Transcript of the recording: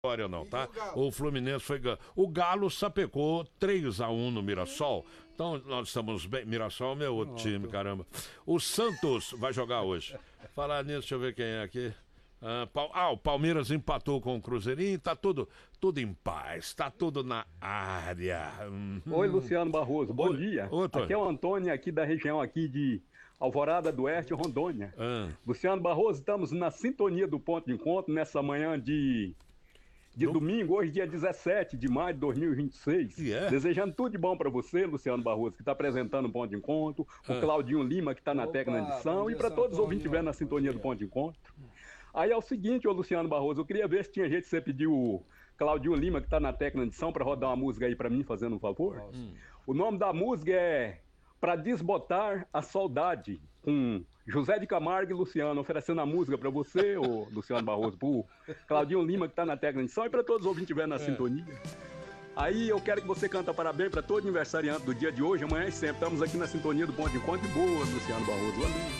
Vitória não, tá? O Fluminense foi... O Galo sapecou 3-1 no Mirassol. Então nós estamos bem. Mirassol é meu outro time, caramba. O Santos vai jogar hoje. Falar nisso, deixa eu ver quem é aqui. O Palmeiras empatou com o Cruzeirinho, tá tudo em paz, tá tudo na área. Oi, Luciano Barroso, bom dia. Aqui é o Antônio, aqui da região aqui de Alvorada do Oeste, Rondônia. Luciano Barroso, estamos na sintonia do Ponto de Encontro nessa manhã de domingo, hoje dia 17 de maio de 2026. Desejando tudo de bom para você, Luciano Barroso, que está apresentando o Ponto de Encontro, o Claudinho Lima, que está na técnica de edição, e para todos os ouvintes que estiverem na sintonia do Ponto de Encontro. Aí é o seguinte, ô Luciano Barroso, eu queria ver se tinha jeito de você pedir o Claudinho Lima, que está na técnica de edição, para rodar uma música aí para mim, fazendo um favor. O nome da música é Pra Desbotar a Saudade, com José de Camargo e Luciano, oferecendo a música para você, ô Luciano Barroso, pro Claudinho Lima, que está na técnica de edição, e para todos os ouvintes que estiverem na sintonia. Aí eu quero que você canta parabéns para todo aniversariante do dia de hoje, amanhã e sempre. Estamos aqui na sintonia do Ponto de Encontro. Boa, Luciano Barroso. Valeu.